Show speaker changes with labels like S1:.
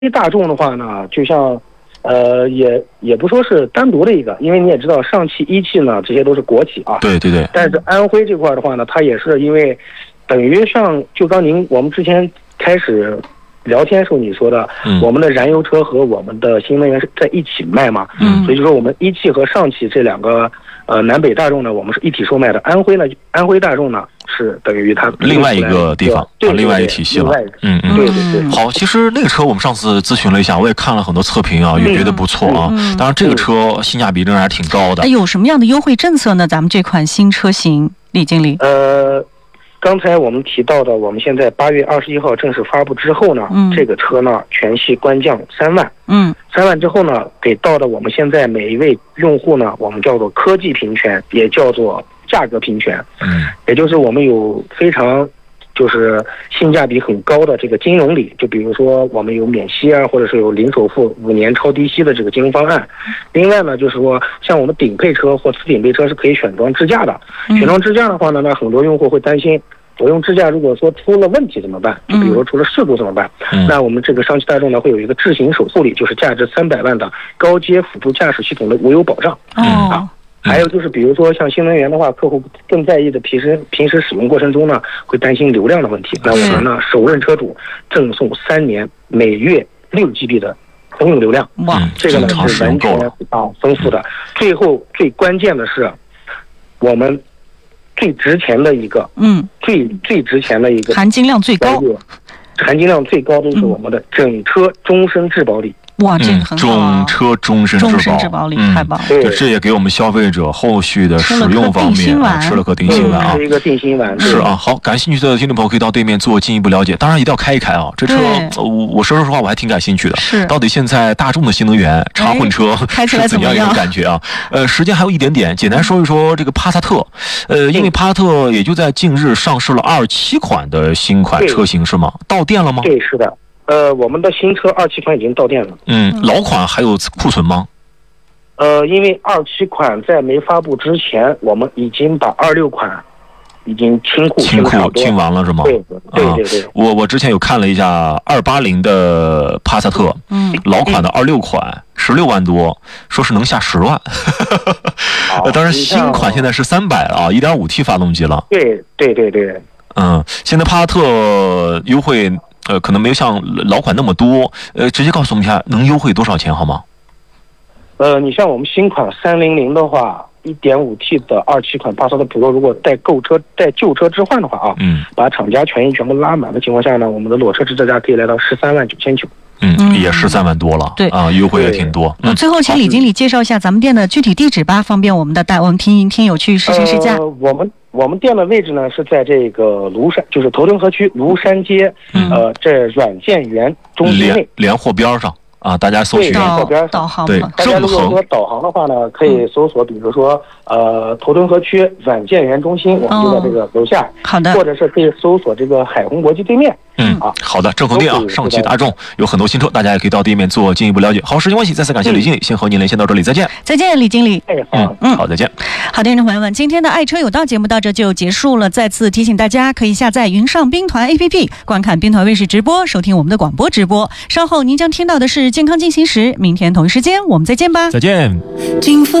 S1: 大众的话呢，就像也不说是单独的一个，因为你也知道上汽、一汽呢这些都是国企啊。
S2: 对对对。
S1: 但是安徽这块的话呢，它也是因为等于像就刚我们之前开始聊天时候你说的，我们的燃油车和我们的新能源是在一起卖嘛，所以就说我们一汽和上汽这两个南北大众呢，我们是一体售卖的。安徽大众呢是等于它
S2: 另外一个地方，另外一个体系了。
S1: 对对对。
S2: 好，其实那个车我们上次咨询了一下，我也看了很多测评啊，也觉得不错啊。当然这个车性价比仍然还挺高的。
S3: 有什么样的优惠政策呢？咱们这款新车型，李经理。
S1: 刚才我们提到的，我们现在8月21号正式发布之后呢，这个车呢全系官降3万，3万之后呢，给到的我们现在每一位用户呢，我们叫做科技平权，也叫做价格平权，也就是我们有非常就是性价比很高的这个金融礼，就比如说我们有免息啊，或者是有零首付5年超低息的这个金融方案。另外呢，就是说像我们顶配车或次顶配车是可以选装支架的。选装支架的话呢，那很多用户会担心，我用支架如果说出了问题怎么办？就比如说出了事故怎么办？那我们这个上汽大众呢会有一个智行守护礼，就是价值300万的高阶辅助驾驶系统的无忧保障。还有就是比如说像新能源的话，客户更在意的平时使用过程中呢，会担心流量的问题。那我们呢，首任车主赠送3年每月6GB 的通用流量。
S3: 哇，
S1: 这个呢是完全丰富的。最后最关键的是，我们最值钱的一个，最值钱的一个，
S3: 含金量最高的就是我们的整车终身质保礼。 哇，这个很好啊！
S2: 整车终身质保
S3: 礼太棒了。
S2: 对，这也给我们消费者后续的使用方面吃了颗定心丸啊，
S1: 是一个定心丸。
S2: 是啊，好，感兴趣的听众朋友可以到对面做进一步了解。当然一定要开一开啊，这车我说实话我还挺感兴趣的。
S3: 是，
S2: 到底现在大众的新能源插混车是怎样一种感觉啊？时间还有一点点，简单说一说这个帕萨特。因为帕萨特也就在近日上市了27款的新款车型是吗？到店了吗？
S1: 对，是的。我们的新车27款已经到店了。
S2: 老款还有库存吗？
S1: 因为27款在没发布之前，我们已经把26款已经清
S2: 完了是吗？
S1: 对。
S2: 我之前有看了一下280的帕萨特，老款的26款16万多，说是能下10万。当然新款现在是300了啊，1.5T 发动机了。
S1: 对。
S2: 现在帕萨特优惠。可能没有像老款那么多，直接告诉我们一下能优惠多少钱好吗？
S1: 你像我们新款300的话，1.5T 的27款帕萨特普罗，如果带旧车置换的话啊，把厂家权益全部拉满的情况下呢，我们的裸车指导价可以来到13.999万。
S2: 也13万多了。对啊，优惠也挺多。
S3: 最后请李经理介绍一下咱们店的具体地址吧，方便我们听友去试乘试驾。
S1: 我们店的位置呢是在这个庐山，就是头顿河区庐山街，这软件园中心内
S2: 连货边上啊，大家搜寻
S3: 导航。
S2: 对，
S1: 大家如果说导航的话呢，可以搜索，比如说头顿河区软件园中心，我们就在这个楼下。
S3: 好的。
S1: 或者是可以搜索这个海虹国际对面。
S2: 好的，正恒店啊，上汽大众有很多新车，大家也可以到店面做进一步了解。好，时间关系，再次感谢李经理，先和您连线到这里，再见。
S3: 再见，李经理。
S2: 好，再见。
S3: 好的，听众朋友们，今天的爱车有道节目到这就结束了。再次提醒大家，可以下载云上兵团 APP， 观看兵团卫视直播，收听我们的广播直播。稍后您将听到的是健康进行时，明天同一时间我们再见吧。
S2: 再见。